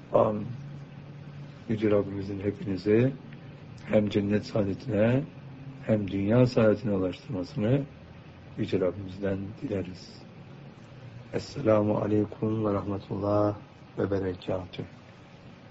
Amin. Yüce Rabbimizin hepinizi hem cennet saadetine hem dünya saadetine ulaştırmasını Yüce Rabbimizden dileriz. Esselamu Aleyküm ve Rahmetullah ve Berekatuhu.